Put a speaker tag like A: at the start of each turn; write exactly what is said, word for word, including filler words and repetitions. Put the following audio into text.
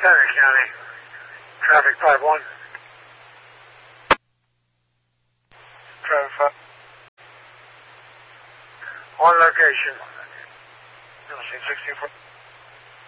A: Center County. Traffic five one. Traffic five. On location. sixty-four.